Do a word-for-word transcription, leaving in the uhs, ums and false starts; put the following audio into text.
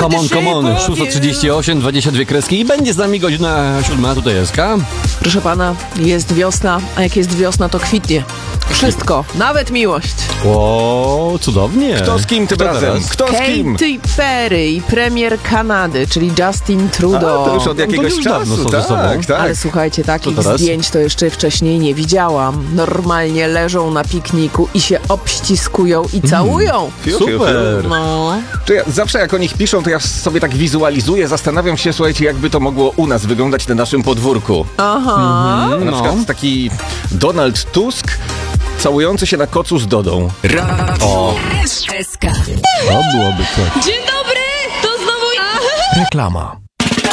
come on, come on. szósta trzydzieści osiem, dwadzieścia dwie kreski i będzie z nami godzina siódma, tutaj jest K. Proszę pana, jest wiosna, a jak jest wiosna, to kwitnie. Wszystko, nawet miłość. O, cudownie. Kto z kim tym Kto razem? teraz? Kto z kim? Katy Perry i premier Kanady, czyli Justin A, Trudeau. to już od jakiegoś już dawno czasu, są ze sobą. tak, tak. Ale słuchajcie, takich teraz? zdjęć to jeszcze wcześniej nie widziałam. Normalnie leżą na pikniku i się obściskują i całują. Fiu, fiu, Super. fiu. No. To ja, zawsze jak o nich piszą, to ja sobie tak wizualizuję, zastanawiam się, słuchajcie, jakby to mogło u nas wyglądać na naszym podwórku. Aha. Na No. przykład taki Donald Tusk całujący się na kocu z Dodą. O, S K. to byłoby coś. Dzień dobry, to znowu ja. Reklama.